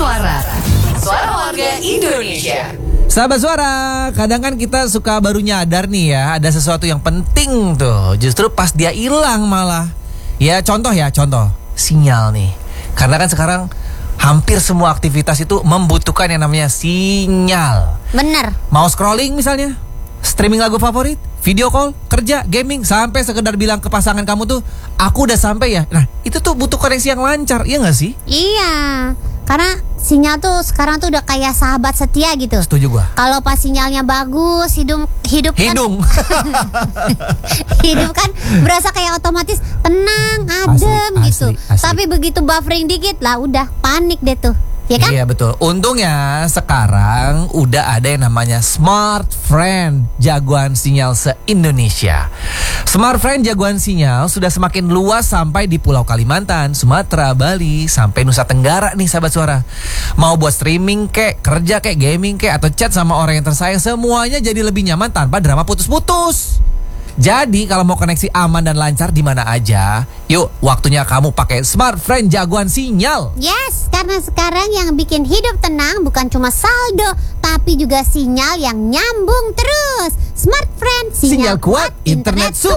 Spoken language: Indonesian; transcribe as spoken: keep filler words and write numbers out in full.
Suara Suara warga Indonesia. Sahabat Suara, kadang kan kita suka baru nyadar nih ya, ada sesuatu yang penting tuh, justru pas dia hilang malah. Ya contoh ya, contoh sinyal nih. Karena kan sekarang hampir semua aktivitas itu membutuhkan yang namanya sinyal. Bener. Mau scrolling misalnya, streaming lagu favorit, video call, kerja, gaming, sampai sekedar bilang ke pasangan kamu tuh, aku udah sampai ya. Nah, itu tuh butuh koneksi yang lancar, iya gak sih? Iya, karena sinyal tuh sekarang tuh udah kayak sahabat setia gitu. Setuju gua. Kalau pas sinyalnya bagus, hidup hidup kan, Hidung. hidup kan berasa kayak otomatis tenang, adem Asli, gitu. asli, asli. Tapi begitu buffering dikit lah, udah panik deh tuh. Ya kan? Iya betul. Untungnya sekarang udah ada yang namanya Smart Friend, jagoan sinyal se-Indonesia. Smart Friend jagoan sinyal sudah semakin luas sampai di Pulau Kalimantan, Sumatera, Bali, sampai Nusa Tenggara nih sahabat Suara. Mau buat streaming kek, kerja kek, gaming kek, atau chat sama orang yang tersayang, semuanya jadi lebih nyaman tanpa drama putus-putus. Jadi kalau mau koneksi aman dan lancar di mana aja, yuk waktunya kamu pakai Smart Friend jagoan sinyal. Yes, karena sekarang yang bikin hidup tenang bukan cuma saldo, tapi juga sinyal yang nyambung terus. Smart Friend, Sinyal kuat, internet super.